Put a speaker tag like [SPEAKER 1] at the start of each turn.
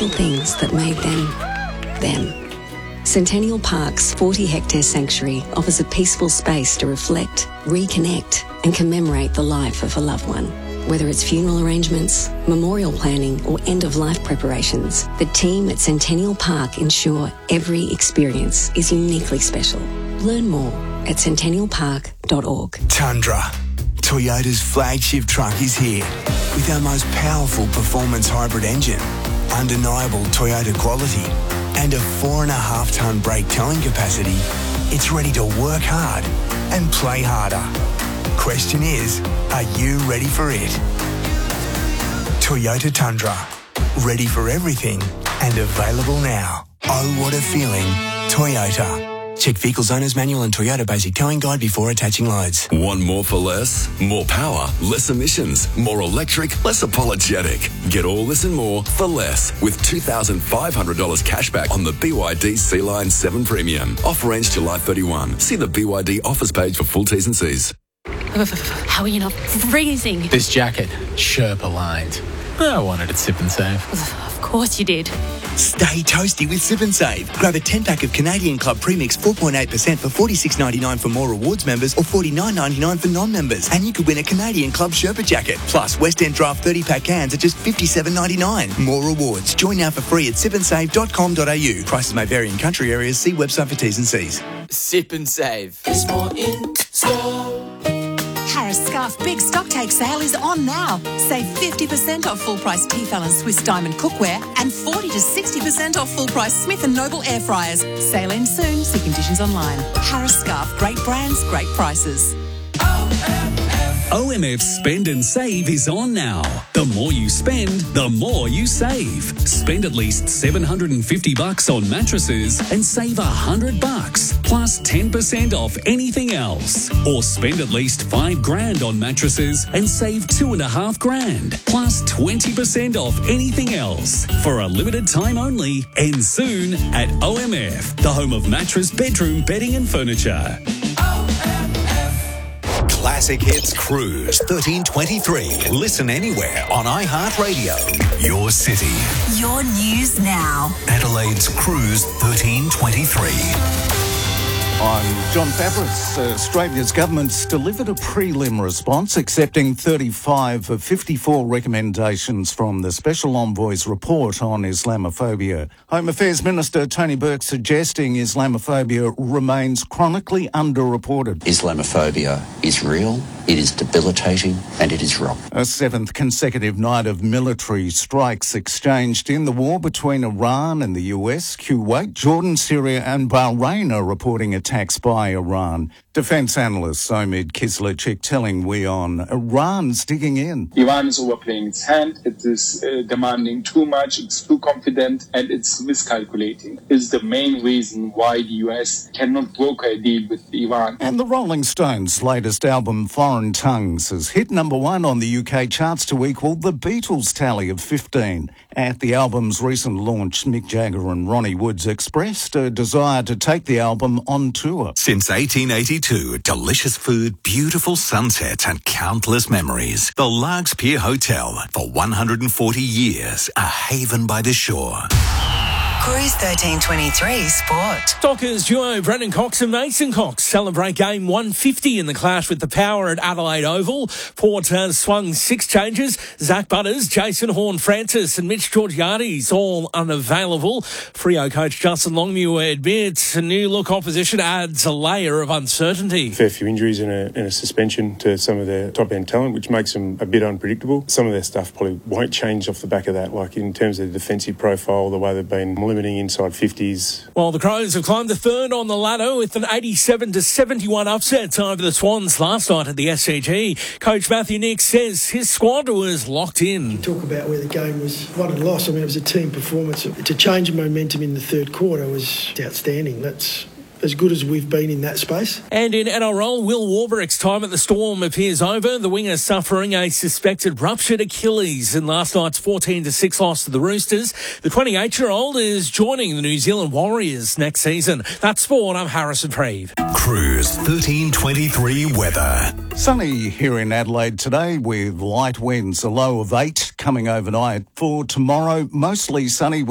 [SPEAKER 1] little things that made them, them. Centennial Park's 40-hectare sanctuary offers a peaceful space to reflect, reconnect, and commemorate the life of a loved one. Whether it's funeral arrangements, memorial planning, or end-of-life preparations, the team at Centennial Park ensure every experience is uniquely special. Learn more at centennialpark.org.
[SPEAKER 2] Tundra, Toyota's flagship truck, is here with our most powerful performance hybrid engine, undeniable Toyota quality, and a 4.5-tonne brake towing capacity. It's ready to work hard and play harder. Question is, are you ready for it? Toyota Tundra, ready for everything and available now. Oh, what a feeling. Toyota. Check Vehicles Owner's Manual and Toyota Basic Towing Guide before attaching loads.
[SPEAKER 3] Want more for less? More power, less emissions, more electric, less apologetic. Get all this and more for less with $2,500 cashback on the BYD Sea-Line 7 Premium. Offer ends July 31. See the BYD offers page for full T's and C's.
[SPEAKER 4] How are you not freezing?
[SPEAKER 5] This jacket, Sherpa lined. I wanted it Sip and Save.
[SPEAKER 4] Of course you did.
[SPEAKER 2] Stay toasty with Sip and Save. Grab a 10-pack of Canadian Club Premix 4.8% for $46.99 for More Rewards members or $49.99 for non-members. And you could win a Canadian Club Sherpa jacket. Plus, West End Draft 30-pack cans at just $57.99. More rewards. Join now for free at sipandsave.com.au. Prices may vary in country areas. See website for T's and C's.
[SPEAKER 6] Sip and Save. There's more in store.
[SPEAKER 7] Harris Scarf Big Stock Take Sale is on now. Save 50% off full price Tefal and Swiss Diamond cookware and 40 to 60% off full price Smith & Noble air fryers. Sale ends soon. See conditions online. Harris Scarf. Great brands, great prices.
[SPEAKER 8] OMF Spend and Save is on now. The more you spend, the more you save. Spend at least $750 on mattresses and save $100 plus 10% off anything else. Or spend at least $5,000 on mattresses and save $2,500 plus 20% off anything else. For a limited time only, and soon at OMF, the home of mattress, bedroom, bedding and furniture.
[SPEAKER 9] Classic Hits Cruise 1323. Listen anywhere on iHeartRadio. Your city.
[SPEAKER 7] Your news now.
[SPEAKER 9] Adelaide's Cruise 1323.
[SPEAKER 10] I'm John Fabris. Australia's government's delivered a prelim response accepting 35 of 54 recommendations from the Special Envoy's report on Islamophobia. Home Affairs Minister Tony Burke suggesting Islamophobia remains chronically underreported.
[SPEAKER 11] Islamophobia is real, it is debilitating, and it is wrong.
[SPEAKER 10] A seventh consecutive night of military strikes exchanged in the war between Iran and the US, Kuwait, Jordan, Syria and Bahrain are reporting attacks by Iran. Defence analyst Omid Kislechik telling WION, Iran's digging in.
[SPEAKER 12] Iran is overplaying its hand. It is demanding too much. It's too confident and it's miscalculating. Is the main reason why the US cannot broker a deal with Iran.
[SPEAKER 10] And the Rolling Stones' latest album, Foreign Tongues, has hit number one on the UK charts to equal the Beatles' tally of 15. At the album's recent launch, Mick Jagger and Ronnie Woods expressed a desire to take the album on tour.
[SPEAKER 9] Since 1882, delicious food, beautiful sunsets and countless memories. The Largs Pier Hotel, for 140 years, a haven by the shore.
[SPEAKER 7] Cruise 1323 Sport.
[SPEAKER 13] Dockers duo Brendan Cox and Mason Cox celebrate game 150 in the clash with the Power at Adelaide Oval. Port swung 6 changes. Zach Butters, Jason Horne-Francis and Mitch Georgiades all unavailable. Freo coach Justin Longmuir admits a new look opposition adds a layer of uncertainty.
[SPEAKER 14] Fair few injuries and a suspension to some of their top-end talent, which makes them a bit unpredictable. Some of their stuff probably won't change off the back of that, like in terms of the defensive profile, the way they've been limiting inside 50s.
[SPEAKER 13] Well, the Crows have climbed to third on the ladder with an 87-71 upset over the Swans last night at the SCG. Coach Matthew Nicks says his squad was locked in.
[SPEAKER 15] You talk about where the game was won and lost. I mean, it was a team performance. To change momentum in the third quarter was outstanding. That's as good as we've been in that space.
[SPEAKER 13] And in NRL, Will Warbrick's time at the Storm appears over. The winger suffering a suspected ruptured Achilles in last night's 14-6 loss to the Roosters. The 28-year-old is joining the New Zealand Warriors next season. That's sport. I'm Harrison Preeve.
[SPEAKER 9] Cruise 1323 weather.
[SPEAKER 10] Sunny here in Adelaide today with light winds, a low of 8 coming overnight. For tomorrow, mostly sunny.